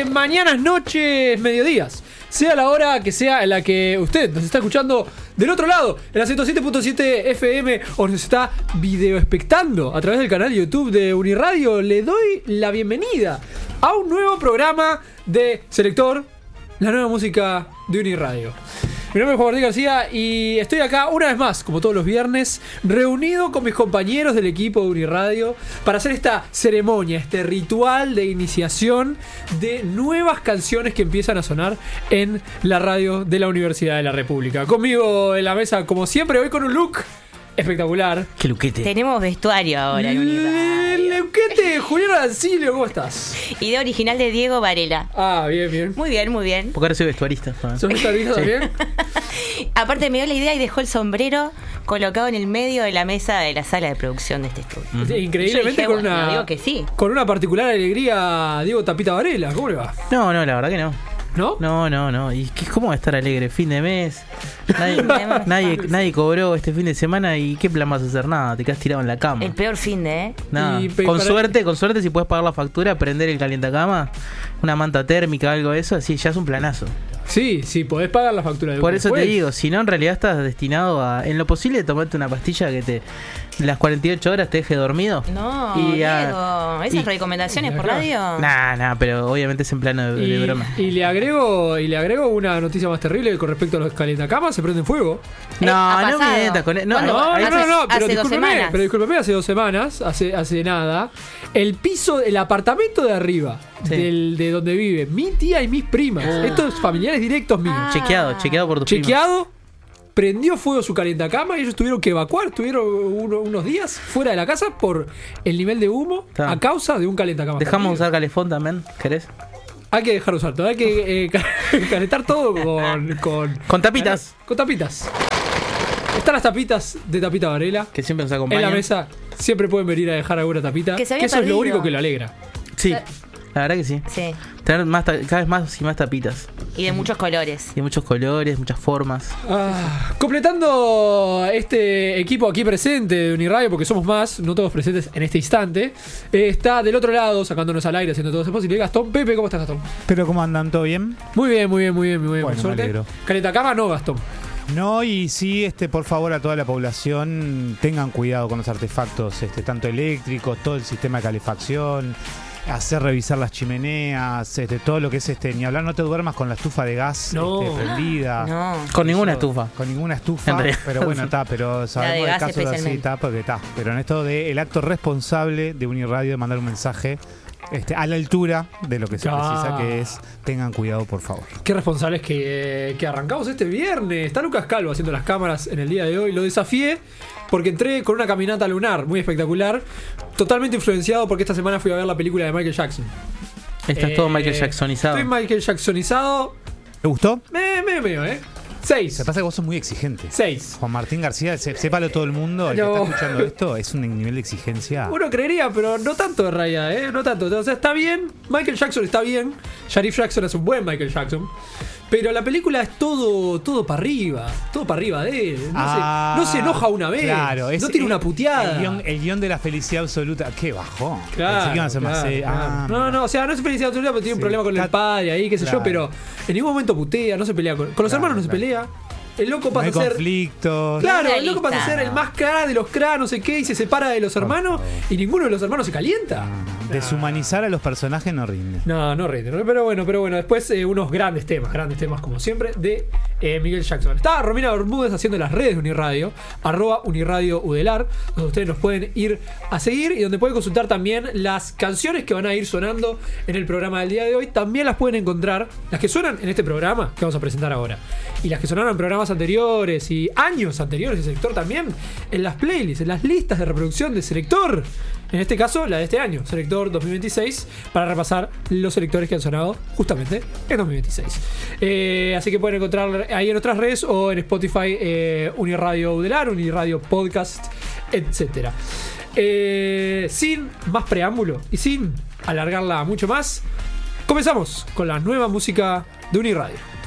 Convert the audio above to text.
mañanas, noches, mediodías. Sea la hora que sea en la que usted nos está escuchando del otro lado, en la 107.7 FM, o nos está videoespectando a través del canal YouTube de Uniradio, le doy la bienvenida a un nuevo programa de Selector, la nueva música de Uniradio. Mi nombre es Juan Martín García y estoy acá una vez más, como todos los viernes, reunido con mis compañeros del equipo de Uniradio para hacer esta ceremonia, este ritual de iniciación de nuevas canciones que empiezan a sonar en la radio de la Universidad de la República. Conmigo en la mesa, como siempre, hoy con un look espectacular. ¡Qué luquete! Tenemos vestuario ahora en Uniradio. El luquete, Julián Arancilio, ¿cómo estás? Idea original de Diego Varela. Ah, bien, bien. Muy bien, muy bien. Porque ahora soy vestuarista. ¿Sos vestuarista también? Aparte me dio la idea y dejó el sombrero colocado en el medio de la mesa de la sala de producción de este estudio. Increíblemente dije, con bueno, una digo que sí. Con una particular alegría, Diego Tapita Varela. ¿Cómo le va? No, la verdad que no. ¿No? No. ¿Y cómo va a estar alegre? Fin de mes. Nadie cobró este fin de semana. ¿Y qué plan vas a hacer? Nada, te quedas tirado en la cama. El peor fin de, ¿eh? Nada. Con suerte, si puedes pagar la factura, prender el calientacama, una manta térmica, algo de eso, así ya es un planazo. Sí, podés pagar la factura de Por eso después. te digo, si no, en realidad estás destinado a, en lo posible, tomarte una pastilla que te las 48 horas te deje dormido. No, y Diego, ¿esas recomendaciones por radio? Nah, pero obviamente es en plano de broma. Y le agrego una noticia más terrible con respecto a los calentacamas, se prenden fuego. No mientas con No, pero hace 2 semanas. Pero discúlpeme, hace 2 semanas, hace nada, el piso, el apartamento de arriba, sí, de donde vive mi tía y mis primas, estos familiares directos míos. Chequeado por tus Chequeado, prendió fuego su calientacama y ellos tuvieron que evacuar, estuvieron unos días fuera de la casa por el nivel de humo a causa de un calentacama. Dejamos usar calefón también, ¿querés? Hay que dejar usar todo, hay que calentar todo con tapitas. Con tapitas. Están las tapitas de Tapita Varela, que siempre nos acompañan. en la mesa. Siempre pueden venir a dejar alguna tapita. Que se había eso es lo perdido. único que lo alegra. Sí, la verdad que sí. Sí. Tener cada vez más y más tapitas. Y de muchos colores. Y de muchos colores, muchas formas. Completando este equipo aquí presente de Uniradio, porque somos más, no todos presentes en este instante, está del otro lado, sacándonos al aire, haciendo todo eso posible, Gastón. Pepe, ¿cómo estás, Gastón? Pero ¿cómo andan? ¿Todo bien? Muy bien, por Bueno, me suerte. alegro. Calentacama no, Gastón. No, y sí, por favor, a toda la población, tengan cuidado con los artefactos, tanto eléctricos, todo el sistema de calefacción, hacer revisar las chimeneas, todo lo que es ni hablar, no te duermas con la estufa de gas prendida. No. Con ninguna estufa. Con ninguna estufa, En pero bueno, pero sabemos de el gas caso de así, porque pero en esto del acto responsable de Uniradio de mandar un mensaje a la altura de lo que se precisa, que es tengan cuidado, por favor. Qué responsables que arrancamos este viernes. Está Lucas Calvo haciendo las cámaras en el día de hoy. Lo desafié porque entré con una caminata lunar muy espectacular. Totalmente influenciado porque esta semana fui a ver la película de Michael Jackson. Estás todo Michael Jacksonizado. Estoy Michael Jacksonizado. ¿Te gustó? Medio, 6. Se pasa que vos sos muy exigente. 6. Juan Martín García, sépalo todo el mundo, el que está escuchando esto, es un nivel de exigencia. Uno creería, pero no tanto en realidad, no tanto. O sea, está bien, Michael Jackson está bien, Sharif Jackson es un buen Michael Jackson, pero la película es todo para arriba de él. No se enoja una vez, claro, no tiene una puteada. El guión de la felicidad absoluta. Qué bajón. Claro, Pensé que iban a ser más claro. No, o sea, no es felicidad absoluta, pero tiene un problema con el padre ahí, qué sé yo, pero en ningún momento putea, no se pelea con los hermanos, no se pelea. El loco pasa a ser conflictos. Claro, el loco pasa a ser el más cra de los cra, no sé qué, y se separa de los hermanos y ninguno de los hermanos se calienta. Deshumanizar a los personajes no rinde. No rinde. Pero bueno, después unos grandes temas como siempre, de Miguel Jackson. Está Romina Bermúdez haciendo las redes de Uniradio, @UniradioUdelar, donde ustedes nos pueden ir a seguir y donde pueden consultar también las canciones que van a ir sonando en el programa del día de hoy. También las pueden encontrar, las que suenan en este programa que vamos a presentar ahora, y las que sonaron en programas anteriores y años anteriores de Selector también, en las playlists, en las listas de reproducción de Selector. En este caso, la de este año, Selector 2026, para repasar los selectores que han sonado justamente en 2026. Así que pueden encontrar ahí en nuestras redes o en Spotify, Uniradio Udelar, Uniradio Podcast, etc. Sin más preámbulo y sin alargarla mucho más, comenzamos con la nueva música de Uniradio.